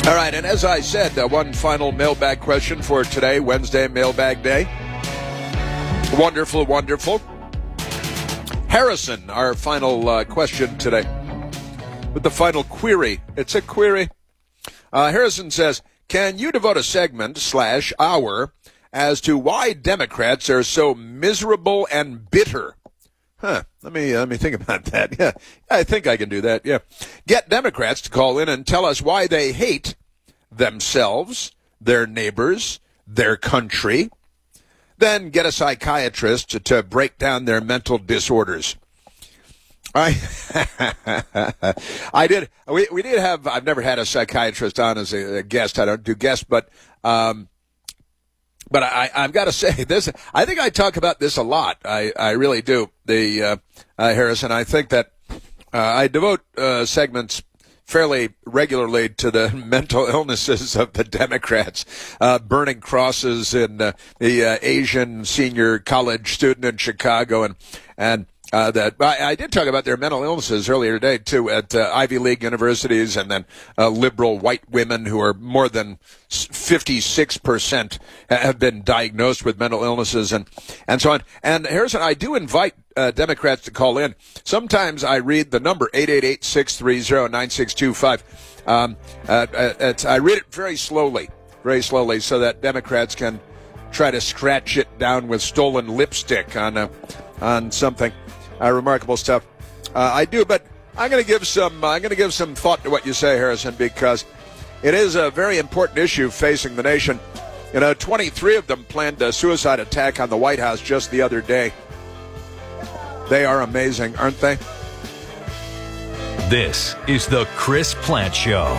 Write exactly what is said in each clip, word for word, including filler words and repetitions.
All right, and as I said, uh, one final mailbag question for today, Wednesday, Mailbag Day. Wonderful, wonderful. Harrison, our final uh, question today, with the final query. It's a query. Uh, Harrison says, can you devote a segment slash hour as to why Democrats are so miserable and bitter? Huh. Let me uh, let me think about that. Yeah, I think I can do that. Yeah. Get Democrats to call in and tell us why they hate themselves, their neighbors, their country. Then get a psychiatrist to, to break down their mental disorders. I I did. We we did have. I've never had a psychiatrist on as a, a guest. I don't do guests, but um, but I I've got to say this. I think I talk about this a lot. I I really do. The uh, uh, Harrison. I think that uh, I devote uh, segments fairly regularly to the mental illnesses of the Democrats, uh, burning crosses in uh, the uh, Asian senior college student in Chicago, and and uh, that I, I did talk about their mental illnesses earlier today too at uh, Ivy League universities, and then uh, liberal white women who are more than fifty-six percent have been diagnosed with mental illnesses, and and so on. And Harrison, I do invite Uh, Democrats to call in. Sometimes I read the number eight eight eight, six three zero, nine six two five. Um, uh, it's, I read it very slowly, very slowly, so that Democrats can try to scratch it down with stolen lipstick on uh, on something. Uh, remarkable stuff. Uh, I do, but I'm going to give some. Uh, I'm going to give some thought to what you say, Harrison, because it is a very important issue facing the nation. You know, twenty-three of them planned a suicide attack on the White House just the other day. They are amazing, aren't they? This is the Chris Plante Show.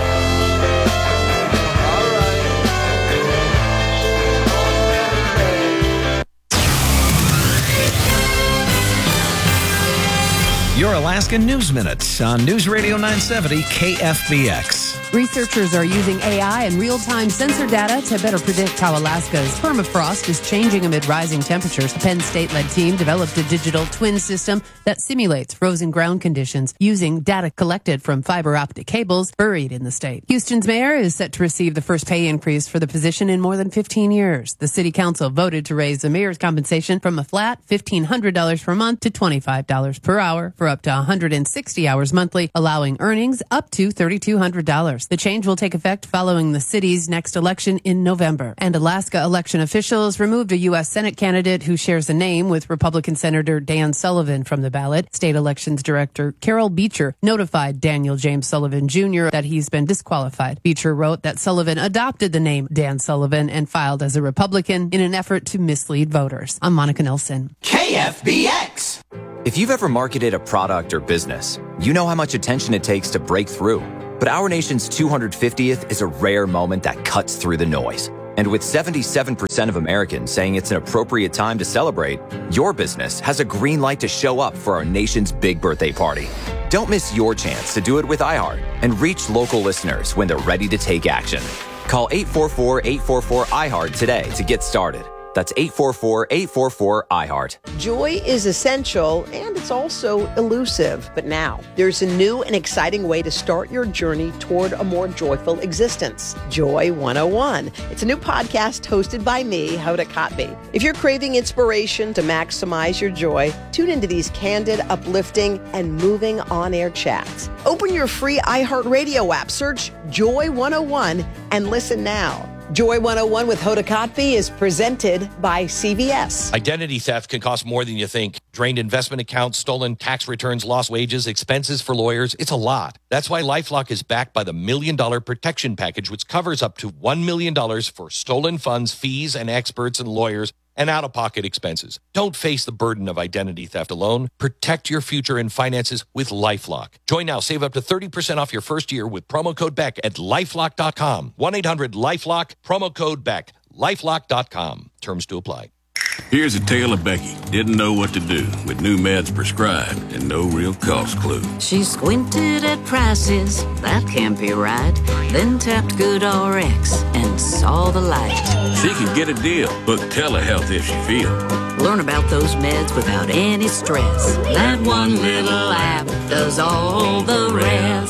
Your Alaska News Minute on News Radio nine seventy K F B X. Researchers are using A I and real-time sensor data to better predict how Alaska's permafrost is changing amid rising temperatures. A Penn State-led team developed a digital twin system that simulates frozen ground conditions using data collected from fiber optic cables buried in the state. Houston's mayor is set to receive the first pay increase for the position in more than fifteen years. The city council voted to raise the mayor's compensation from a flat fifteen hundred dollars per month to twenty-five dollars per hour for up to one hundred sixty hours monthly, allowing earnings up to three thousand two hundred dollars. The change will take effect following the city's next election in November. And Alaska election officials removed a U S Senate candidate who shares a name with Republican Senator Dan Sullivan from the ballot. State Elections Director Carol Beecher notified Daniel James Sullivan Junior that he's been disqualified. Beecher wrote that Sullivan adopted the name Dan Sullivan and filed as a Republican in an effort to mislead voters. I'm Monica Nelson. K F B X. If you've ever marketed a product or business, you know how much attention it takes to break through. But our nation's two hundred fiftieth is a rare moment that cuts through the noise. And with seventy-seven percent of Americans saying it's an appropriate time to celebrate, your business has a green light to show up for our nation's big birthday party. Don't miss your chance to do it with iHeart and reach local listeners when they're ready to take action. Call eight four four, eight four four, iHeart today to get started. That's eight four four, eight four four, iHeart. Joy is essential, and it's also elusive. But now, there's a new and exciting way to start your journey toward a more joyful existence. Joy one oh one. It's a new podcast hosted by me, Hoda Kotb. If you're craving inspiration to maximize your joy, tune into these candid, uplifting, and moving on-air chats. Open your free iHeartRadio app, search Joy one oh one, and listen now. Joy one oh one with Hoda Kotb is presented by C V S. Identity theft can cost more than you think. Drained investment accounts, stolen tax returns, lost wages, expenses for lawyers. It's a lot. That's why LifeLock is backed by the Million Dollar Protection Package, which covers up to one million dollars for stolen funds, fees, and experts and lawyers, and out-of-pocket expenses. Don't face the burden of identity theft alone. Protect your future and finances with LifeLock. Join now. Save up to thirty percent off your first year with promo code Beck at lifelock dot com. one eight hundred lifelock, promo code Beck. lifelock dot com. Terms to apply. Here's a tale of Becky. Didn't know what to do with new meds prescribed and no real cost clue. She squinted at prices, that can't be right. Then tapped GoodRx and saw the light. She can get a deal. Book telehealth if she feels. Learn about those meds without any stress. That one little app does all the rest.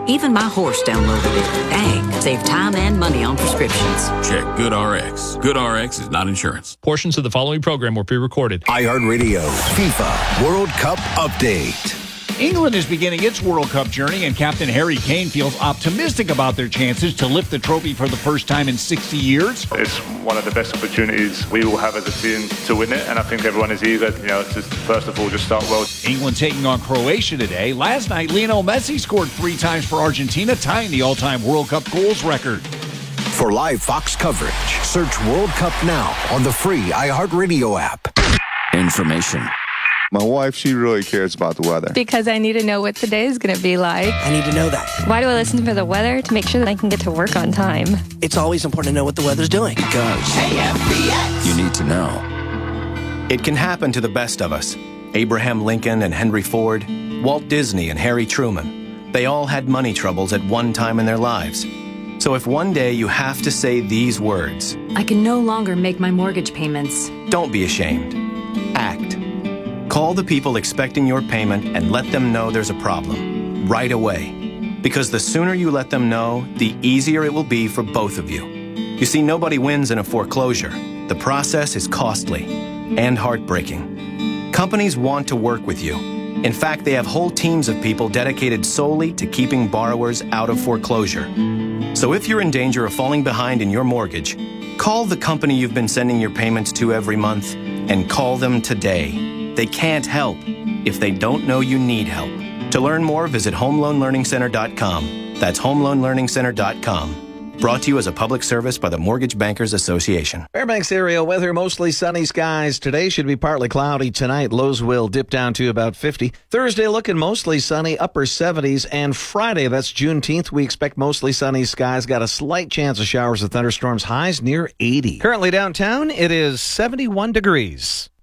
Even my horse downloaded it. Dang, save time and money on prescriptions. Check GoodRx. GoodRx is not insurance. Portions of the following program were pre-recorded. iHeartRadio FIFA World Cup Update. England is beginning its World Cup journey, and Captain Harry Kane feels optimistic about their chances to lift the trophy for the first time in sixty years. It's one of the best opportunities we will have as a team to win it, and I think everyone is eager, you know, to first of all just start well. England taking on Croatia today. Last night, Lionel Messi scored three times for Argentina, tying the all-time World Cup goals record. For live Fox coverage, search World Cup now on the free iHeartRadio app. Information. My wife, she really cares about the weather. Because I need to know what today is going to be like. I need to know that. Why do I listen for the weather? To make sure that I can get to work on time. It's always important to know what the weather's doing. Because K F B X. You need to know. It can happen to the best of us. Abraham Lincoln and Henry Ford, Walt Disney and Harry Truman. They all had money troubles at one time in their lives. So if one day you have to say these words, I can no longer make my mortgage payments. Don't be ashamed. Act. Call the people expecting your payment and let them know there's a problem right away. Because the sooner you let them know, the easier it will be for both of you. You see, nobody wins in a foreclosure. The process is costly and heartbreaking. Companies want to work with you. In fact, they have whole teams of people dedicated solely to keeping borrowers out of foreclosure. So if you're in danger of falling behind in your mortgage, call the company you've been sending your payments to every month and call them today. They can't help if they don't know you need help. To learn more, visit home loan learning center dot com. That's home loan learning center dot com. Brought to you as a public service by the Mortgage Bankers Association. Fairbanks area weather, mostly sunny skies. Today should be partly cloudy. Tonight, lows will dip down to about fifty. Thursday looking mostly sunny, upper seventies. And Friday, that's Juneteenth, we expect mostly sunny skies. Got a slight chance of showers and thunderstorms, highs near eighty. Currently downtown, it is seventy-one degrees.